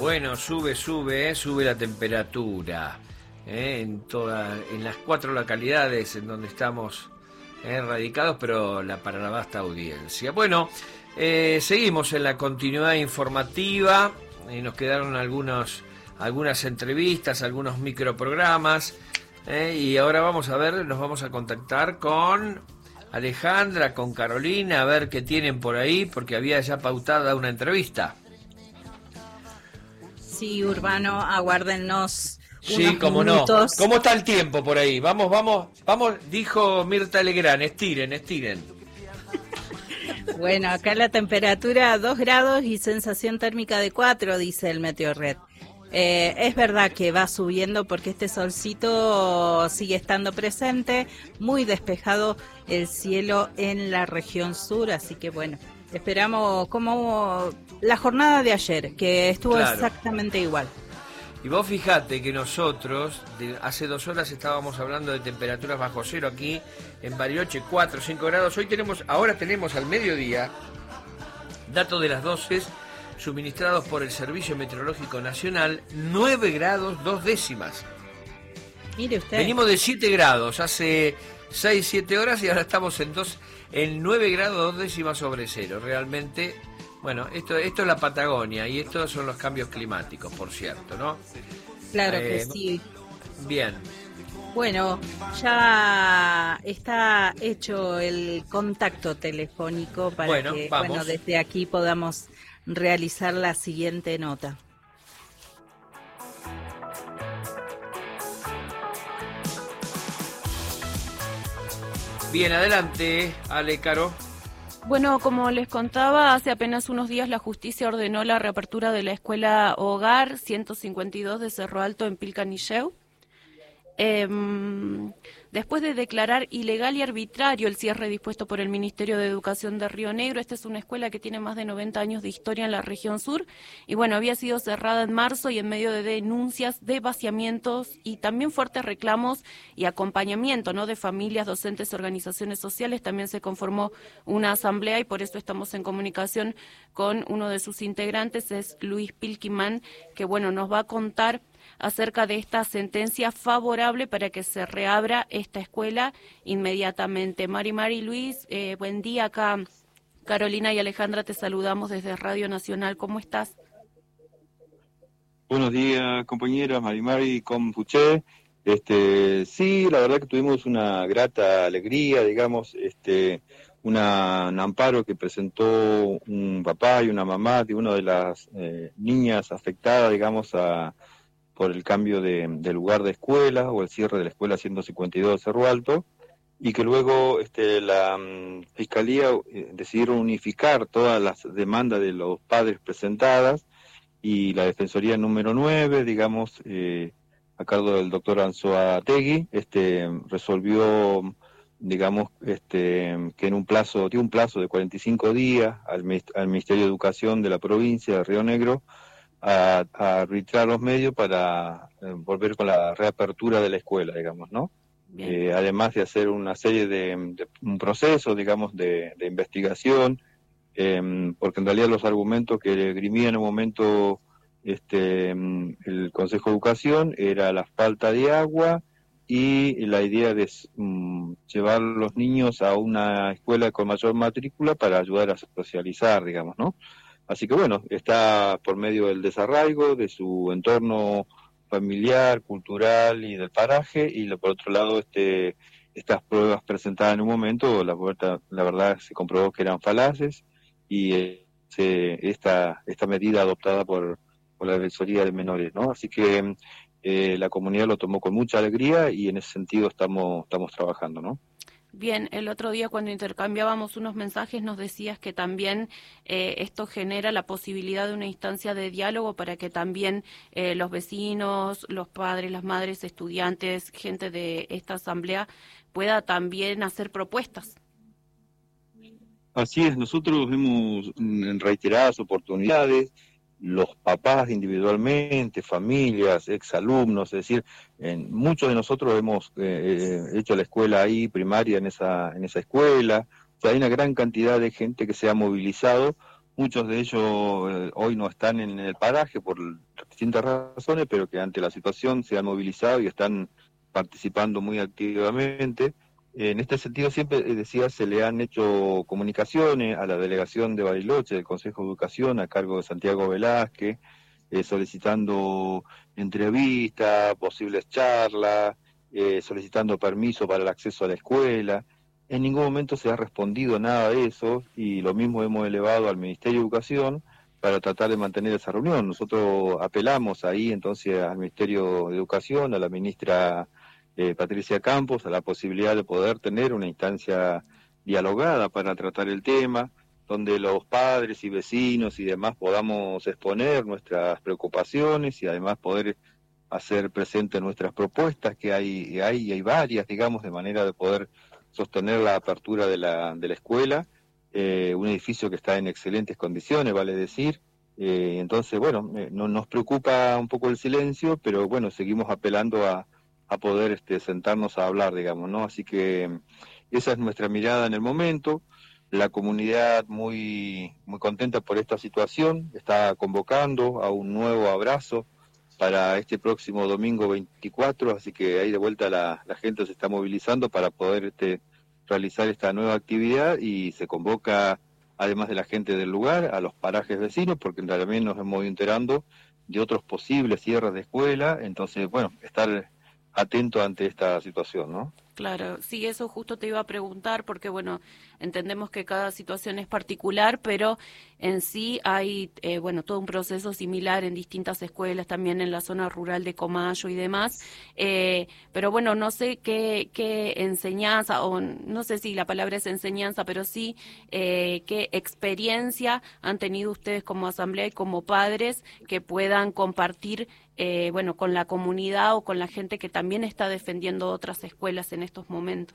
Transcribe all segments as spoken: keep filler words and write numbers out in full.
Bueno, sube, sube, eh, sube la temperatura eh, en toda, en las cuatro localidades en donde estamos eh, radicados, pero la, para la vasta audiencia. Bueno, eh, seguimos en la continuidad informativa, eh, nos quedaron algunos, algunas entrevistas, algunos microprogramas, eh, y ahora vamos a ver, nos vamos a contactar con Alejandra, con Carolina, a ver qué tienen por ahí, porque había ya pautada una entrevista. Sí, Urbano, aguárdennos sí, unos cómo minutos. No. ¿Cómo está el tiempo por ahí? Vamos, vamos, vamos, dijo Mirta Legrand, estiren, estiren. Bueno, acá la temperatura dos grados y sensación térmica de cuatro, dice el Meteorred. Eh, es verdad que va subiendo porque este solcito sigue estando presente, muy despejado el cielo en la región sur, así que bueno, esperamos como la jornada de ayer, que estuvo claro. exactamente igual. Y vos fijate que nosotros, de, hace dos horas estábamos hablando de temperaturas bajo cero aquí en Bariloche, cuatro o cinco grados. Hoy tenemos, ahora tenemos al mediodía, datos de las doce, suministrados por el Servicio Meteorológico Nacional, nueve grados, dos décimas. Mire usted. Venimos de siete grados hace seis, siete horas y ahora estamos en, dos, en nueve grados, dos décimas sobre cero. Realmente... Bueno, esto, esto es la Patagonia y estos son los cambios climáticos, por cierto, ¿no? Claro eh, que sí. Bien. Bueno, ya está hecho el contacto telefónico para bueno, que vamos. bueno, desde aquí podamos realizar la siguiente nota. Bien, adelante, Ale, Caro. Bueno, como les contaba, hace apenas unos días la justicia ordenó la reapertura de la escuela Hogar ciento cincuenta y dos de Cerro Alto en Pilcanilleu. Eh, después de declarar ilegal y arbitrario el cierre dispuesto por el Ministerio de Educación de Río Negro, esta es una escuela que tiene más de noventa años de historia en la región sur y bueno, había sido cerrada en marzo y en medio de denuncias de vaciamientos y también fuertes reclamos y acompañamiento, ¿no?, de familias, docentes, organizaciones sociales. También se conformó una asamblea y por eso estamos en comunicación con uno de sus integrantes, es Luis Pilkimán, que bueno, nos va a contar acerca de esta sentencia favorable para que se reabra esta escuela inmediatamente. Mari, Mari, Luis, eh, buen día. Acá Carolina y Alejandra te saludamos desde Radio Nacional. ¿Cómo estás? Buenos días, compañeras, Mari, Mari, ¿cómo escuché? Este, sí, la verdad que tuvimos una grata alegría, digamos, este, una, un amparo que presentó un papá y una mamá de una de las eh, niñas afectadas, digamos, a por el cambio de, de lugar de escuela o el cierre de la escuela ciento cincuenta y dos de Cerro Alto, y que luego este, la um, Fiscalía eh, decidió unificar todas las demandas de los padres presentadas y la Defensoría número nueve, digamos, eh, a cargo del doctor Anzoátegui, este, resolvió, digamos, este, que en un plazo, tiene un plazo de cuarenta y cinco días al, al Ministerio de Educación de la provincia de Río Negro A, a arbitrar los medios para eh, volver con la reapertura de la escuela, digamos, ¿no? Eh, además de hacer una serie de, de un proceso, digamos, de, de investigación, eh, porque en realidad los argumentos que esgrimía en un momento este, el Consejo de Educación era la falta de agua y la idea de um, llevar a los niños a una escuela con mayor matrícula para ayudar a socializar, digamos, ¿no? Así que bueno, está por medio del desarraigo, de su entorno familiar, cultural y del paraje, y por otro lado este, estas pruebas presentadas en un momento, la, la verdad se comprobó que eran falaces, y eh, se, esta, esta medida adoptada por, por la Defensoría de Menores, ¿no? Así que eh, la comunidad lo tomó con mucha alegría y en ese sentido estamos, estamos trabajando, ¿no? Bien, el otro día cuando intercambiábamos unos mensajes nos decías que también eh, esto genera la posibilidad de una instancia de diálogo para que también eh, los vecinos, los padres, las madres, estudiantes, gente de esta asamblea pueda también hacer propuestas. Así es, nosotros hemos en reiteradas oportunidades, los papás individualmente, familias, exalumnos, es decir, en, muchos de nosotros hemos eh, hecho la escuela ahí, primaria, en esa, en esa escuela. O sea, hay una gran cantidad de gente que se ha movilizado, muchos de ellos eh, hoy no están en el paraje por distintas razones, pero que ante la situación se han movilizado y están participando muy activamente. En este sentido, siempre decía, se le han hecho comunicaciones a la delegación de Bariloche, del Consejo de Educación, a cargo de Santiago Velázquez, eh, solicitando entrevistas, posibles charlas, eh, solicitando permiso para el acceso a la escuela. En ningún momento se ha respondido nada de eso, y lo mismo hemos elevado al Ministerio de Educación para tratar de mantener esa reunión. Nosotros apelamos ahí entonces al Ministerio de Educación, a la ministra eh, Patricia Campos, a la posibilidad de poder tener una instancia dialogada para tratar el tema, donde los padres y vecinos y demás podamos exponer nuestras preocupaciones y además poder hacer presentes nuestras propuestas, que hay, hay, hay varias, digamos, de manera de poder sostener la apertura de la, de la escuela, eh, un edificio que está en excelentes condiciones, vale decir. Eh, entonces, bueno, eh, no, nos preocupa un poco el silencio, pero bueno, seguimos apelando a, a poder este, sentarnos a hablar, digamos, ¿no? Así que esa es nuestra mirada en el momento. La comunidad muy, muy contenta por esta situación, está convocando a un nuevo abrazo para este próximo domingo veinticuatro, así que ahí de vuelta la, la gente se está movilizando para poder este, realizar esta nueva actividad, y se convoca, además de la gente del lugar, a los parajes vecinos, porque también nos hemos ido enterando de otros posibles cierres de escuela. Entonces, bueno, estar atento ante esta situación, ¿no? Claro, sí, eso justo te iba a preguntar, porque bueno, entendemos que cada situación es particular, pero en sí hay, eh, bueno, todo un proceso similar en distintas escuelas, también en la zona rural de Comayo y demás, eh, pero bueno, no sé qué, qué enseñanza, o no sé si la palabra es enseñanza, pero sí eh, qué experiencia han tenido ustedes como asamblea y como padres que puedan compartir Eh, bueno, con la comunidad o con la gente que también está defendiendo otras escuelas en estos momentos.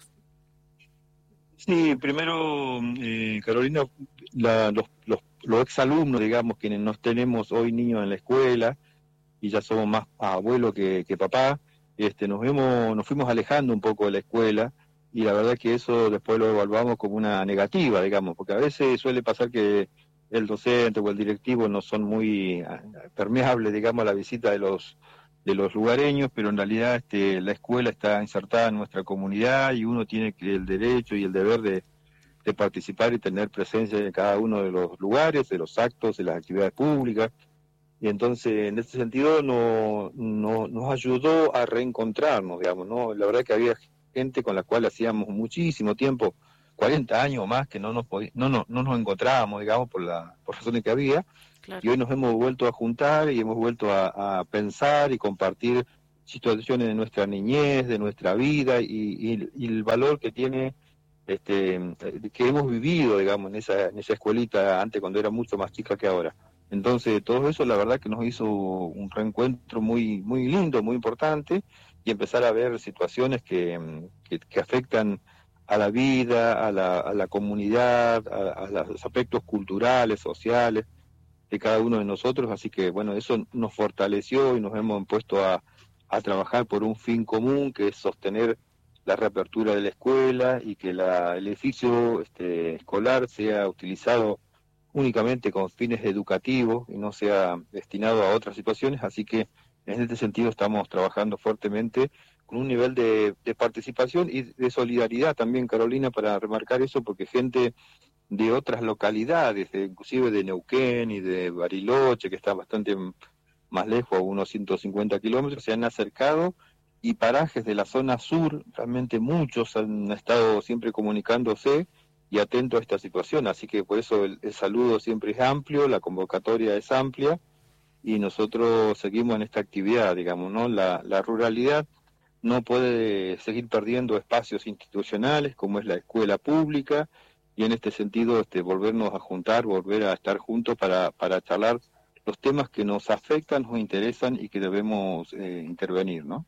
Sí, primero, eh, Carolina, la, los, los, los exalumnos, digamos, quienes nos tenemos hoy niños en la escuela, y ya somos más abuelos que, que papá, este, nos, vemos, nos fuimos alejando un poco de la escuela, y la verdad que eso después lo evaluamos como una negativa, digamos, porque a veces suele pasar que el docente o el directivo no son muy permeables, digamos, a la visita de los de los lugareños, pero en realidad este, la escuela está insertada en nuestra comunidad, y uno tiene que, el derecho y el deber de, de participar y tener presencia en cada uno de los lugares, de los actos, de las actividades públicas. Y entonces, en este sentido, no, no, nos ayudó a reencontrarnos, digamos, ¿no? La verdad que había gente con la cual hacíamos muchísimo tiempo, cuarenta años o más, que no nos podí, no, no, no nos encontrábamos, digamos, por la por razones que había, claro. Y hoy nos hemos vuelto a juntar y hemos vuelto a, a pensar y compartir situaciones de nuestra niñez, de nuestra vida, y, y, y el valor que tiene, este, que hemos vivido, digamos, en esa, en esa escuelita antes, cuando era mucho más chica que ahora. Entonces, todo eso, la verdad que nos hizo un reencuentro muy, muy lindo, muy importante, y empezar a ver situaciones que, que, que afectan a la vida, a la, a la comunidad, a, a los aspectos culturales, sociales de cada uno de nosotros. Así que, bueno, eso nos fortaleció y nos hemos puesto a, a trabajar por un fin común, que es sostener la reapertura de la escuela y que la, el edificio este, escolar sea utilizado únicamente con fines educativos y no sea destinado a otras situaciones. Así que en este sentido estamos trabajando fuertemente con un nivel de, de participación y de solidaridad también, Carolina, para remarcar eso, porque gente de otras localidades, de, inclusive de Neuquén y de Bariloche, que está bastante más lejos, a unos ciento cincuenta kilómetros, se han acercado, y parajes de la zona sur, realmente muchos han estado siempre comunicándose y atentos a esta situación. Así que por eso el, el saludo siempre es amplio, la convocatoria es amplia, y nosotros seguimos en esta actividad, digamos, ¿no? La, la ruralidad no puede seguir perdiendo espacios institucionales como es la escuela pública, y en este sentido este, volvernos a juntar, volver a estar juntos para, para charlar los temas que nos afectan, nos interesan y que debemos eh, intervenir, ¿no?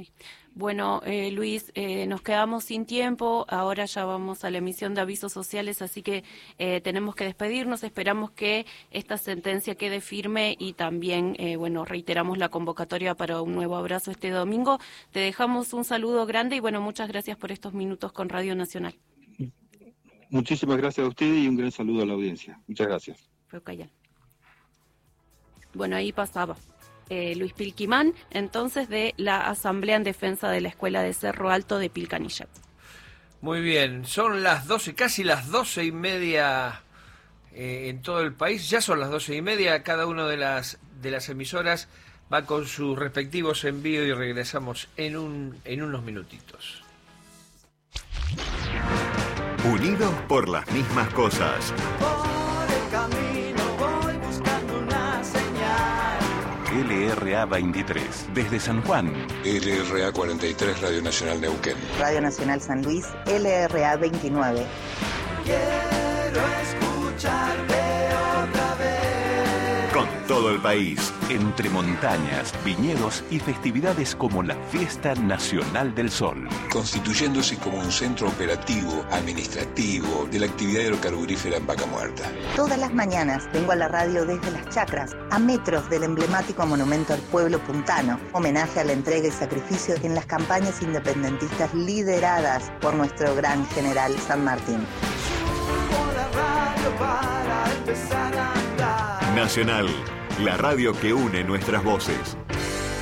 Bueno, eh, Luis, eh, nos quedamos sin tiempo, ahora ya vamos a la emisión de avisos sociales, así que eh, tenemos que despedirnos. Esperamos que esta sentencia quede firme, y también, eh, bueno, reiteramos la convocatoria para un nuevo abrazo este domingo. Te dejamos un saludo grande y, bueno, muchas gracias por estos minutos con Radio Nacional. Muchísimas gracias a usted y un gran saludo a la audiencia. Muchas gracias. Fue Cayán. Bueno, ahí pasaba eh, Luis Pilquimán, entonces de la Asamblea en Defensa de la Escuela de Cerro Alto de Pilcanilleu. Muy bien, son las doce, casi las doce y media eh, en todo el país. Ya son las doce y media, cada una de las, de las emisoras va con sus respectivos envíos y regresamos en, un, en unos minutitos. Unidos por las mismas cosas. Por el camino voy buscando una señal. L R A veintitrés, desde San Juan. L R A cuarenta y tres, Radio Nacional Neuquén. Radio Nacional San Luis, L R A veintinueve. Quiero escucharte otra vez. Con todo el país. Entre montañas, viñedos y festividades como la Fiesta Nacional del Sol. Constituyéndose como un centro operativo, administrativo, de la actividad hidrocarburífera en Vaca Muerta. Todas las mañanas vengo a la radio desde Las Chacras, a metros del emblemático monumento al pueblo puntano, homenaje a la entrega y sacrificio en las campañas independentistas lideradas por nuestro gran general San Martín. Subo la radio para empezar a andar. Nacional, la radio que une nuestras voces.